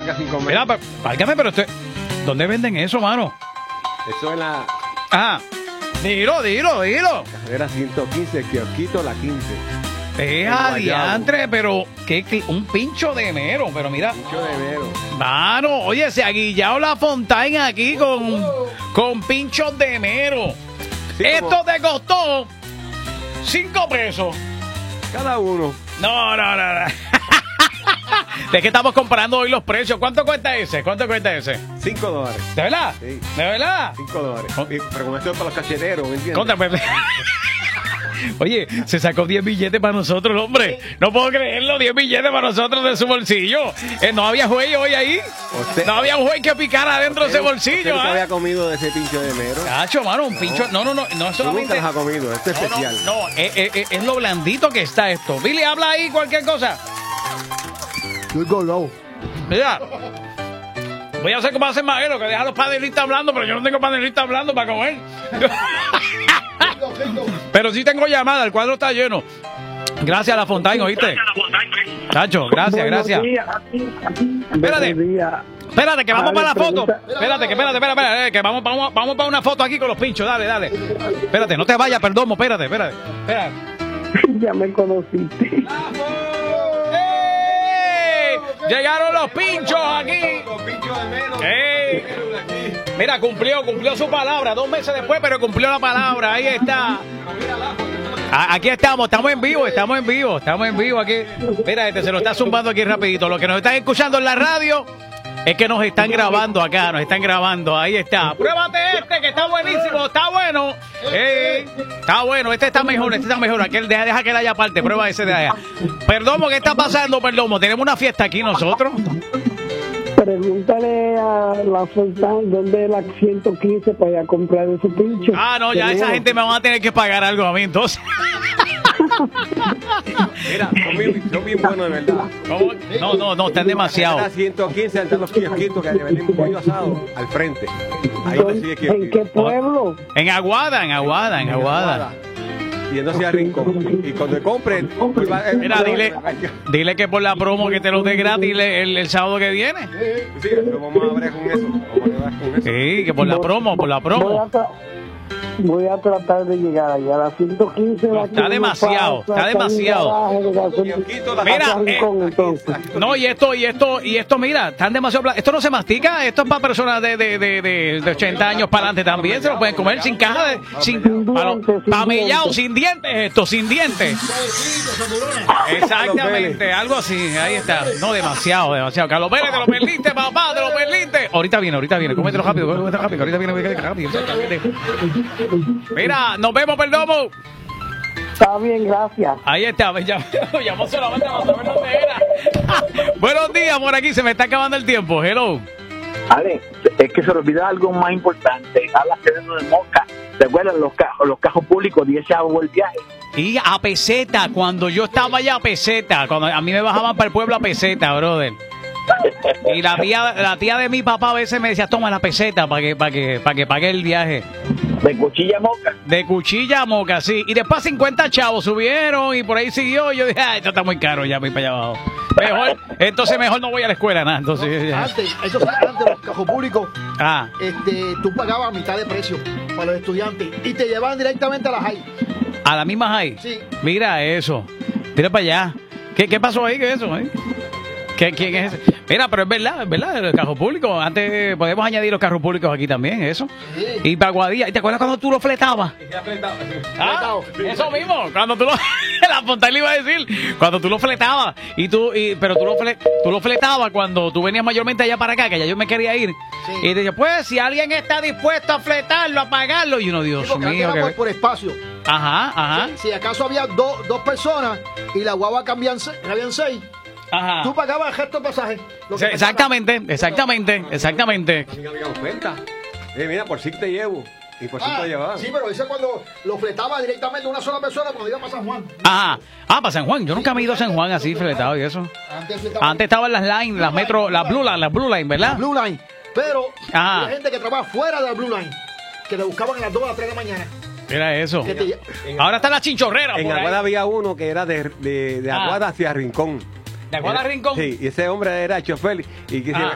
salga sin comer. Mira, válgame, pero ¿dónde venden eso, mano? Eso es la Ajá. Dilo. carrera 115, el kiosquito, la 15. Adiantre, pero un pincho de mero, pero mira. Pincho de mero. Mano, oye, se ha guillado la Fontaine aquí con pinchos de mero. Sí, Esto te costó 5 pesos. Cada uno. No. Es que estamos comparando hoy los precios. ¿Cuánto cuesta ese? $5. ¿De verdad? Sí. ¿De verdad? $5. Pero con esto es para los cacheteros, ¿me entiendes? Contame. Oye, se sacó 10 billetes para nosotros, hombre. No puedo creerlo, 10 billetes para nosotros de su bolsillo. No había juez hoy ahí. No había un juez que picara dentro de ese bolsillo. ¿Usted nunca había comido de ese pincho de mero? Cacho, mano, un pincho. No es solamente. Nunca los ha comido, esto es especial. Es lo blandito que está esto. Billy, habla ahí cualquier cosa. Mira. Voy a hacer como hace Maguero, que deja a los panelistas hablando, pero yo no tengo panelistas hablando para comer. Pero sí tengo llamada, el cuadro está lleno. Gracias a la Fontaine, ¿oíste? Tacho, gracias. Espérate, que vamos para la foto. Espérate, que vamos para una foto aquí con los pinchos. Dale. Espérate, no te vayas, Perdomo, espérate. Ya me conociste. Llegaron los pinchos aquí. Los pinchos de mero. Mira, cumplió su palabra 2 meses después, pero cumplió la palabra. Ahí está. Aquí estamos en vivo aquí. Mira, se lo está zumbando aquí rapidito. Los que nos están escuchando en la radio es que nos están grabando acá, ahí está. Pruébate que está buenísimo, está bueno. Está bueno, este está mejor. Aquel deja que le haya parte, prueba ese de allá. Perdomo, ¿qué está pasando, Perdomo? Tenemos una fiesta aquí nosotros. Pregúntale a la Fontaine dónde es la 115 para ir a comprar ese pincho. No, ya esa gente me va a tener que pagar algo a mí, entonces. Mira, son bien buenos de verdad. No, están demasiado. La 115 están los kiosquitos que venden un pollo asado al frente. Ahí te sigue ¿En qué pueblo? En Aguada. Yendo hacia Rincón. Y cuando compren, mira, dile que por la promo que te lo dé gratis el sábado que viene. Sí, vamos a hablar con eso. Sí, que por la promo. Voy a tratar de llegar allá a la 115. Está demasiado. Mira, y esto, mira, están demasiado. Esto no se mastica, esto es para personas de 80 años para adelante también. Se lo pueden comer sin caja, pamellado, sin dientes. Exactamente, algo así, ahí está. No, demasiado. Carlos Pérez, te lo perdiste, papá, te lo perdiste. Ahorita viene, cómetelo rápido, ahorita viene rápido. Mira, nos vemos, Perdomo. Está bien, gracias. Ahí está, llamó solamente para saber dónde era. Buenos días, por aquí se me está acabando el tiempo. Hello. Ale, es que se le olvida algo más importante. Hablas de Moca. ¿Te acuerdas los cajos públicos 10 chavos por el viaje? Y a peseta, cuando yo estaba allá a peseta, cuando a mí me bajaban para el pueblo a peseta, brother. Y la tía de mi papá a veces me decía, toma la peseta para que pague el viaje. De cuchilla a moca. De cuchilla a moca, sí. Y después 50 chavos subieron y por ahí siguió. Y yo dije, esto está muy caro, ya voy para allá abajo. Mejor no voy a la escuela, nada. Entonces, antes los cajos públicos, tú pagabas a mitad de precio para los estudiantes y te llevaban directamente a la high. ¿A la misma high? Sí. Mira eso. Tira para allá. ¿Qué pasó ahí? ¿Qué es eso? ¿Quién es ese? Mira, pero es verdad, el carro público. Antes podemos añadir los carros públicos aquí también, eso. Sí. Y Paguadía. ¿Te acuerdas cuando tú lo fletabas? Eso mismo. Cuando tú lo... La Fontaine le iba a decir. Cuando tú lo fletabas. Pero tú lo fletabas cuando tú venías mayormente allá para acá, que ya yo me quería ir. Sí. Y te decía, pues, si alguien está dispuesto a fletarlo, a pagarlo. Y uno, Dios mío. Por espacio. Ajá. Si acaso había dos personas y la guagua habían 6. Ajá. Tú pagabas el gesto de pasaje. Exactamente. Mira, por sí te llevo. Y por sí te llevaba. Sí, pero ese cuando lo fletaba directamente una sola persona cuando iba para San Juan. Ajá. Para San Juan. Yo nunca me he ido a San Juan así fletado y eso. Antes estaban las Line, las Metro, las Blue Line, ¿verdad? La Blue Line. Pero hay gente que trabaja fuera de la Blue Line, que le buscaban a las 2 a las 3 de la mañana. Era eso. Ahora está la chinchorrera. En Aguada había uno que era de Aguada hacia Rincón. ¿De Aguada a Rincón? Sí, y ese hombre era chofer y